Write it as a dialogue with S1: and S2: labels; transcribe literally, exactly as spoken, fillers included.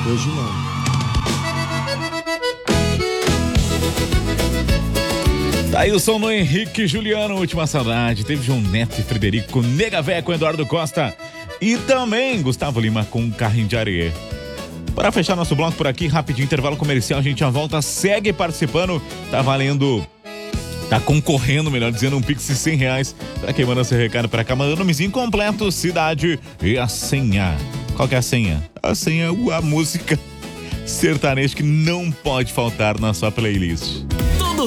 S1: Hoje não.
S2: Tá aí o som do Henrique Juliano, Última Saudade. Teve João Neto e Frederico, Nega Véia com Eduardo Costa e também Gustavo Lima com Carrinho de Areia. Para fechar nosso bloco por aqui, rapidinho intervalo comercial, a gente já volta, segue participando, tá valendo, tá concorrendo, melhor dizendo, um Pix de cem reais pra quem manda seu recado pra cá, mandando nomezinho completo, cidade e a senha. Qual que é a senha? A senha é a música sertaneja que não pode faltar na sua playlist.